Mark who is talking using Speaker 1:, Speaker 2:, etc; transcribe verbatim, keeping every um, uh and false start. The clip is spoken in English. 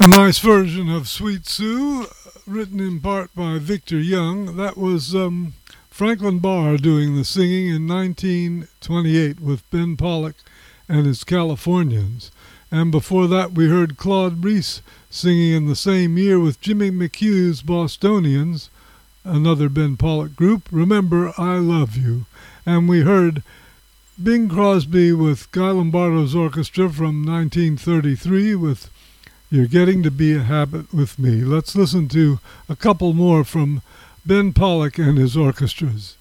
Speaker 1: Nice version of Sweet Sue, written in part by Victor Young. That was um, Franklin Barr doing the singing in nineteen twenty-eight with Ben Pollock and his Californians. And before that, we heard Claude Reese singing in the same year with Jimmy McHugh's Bostonians, another Ben Pollock group, Remember I Love You. And we heard Bing Crosby with Guy Lombardo's orchestra from nineteen thirty-three with You're Getting to Be a Habit with Me. Let's listen to a couple more from Ben Pollock and his orchestras.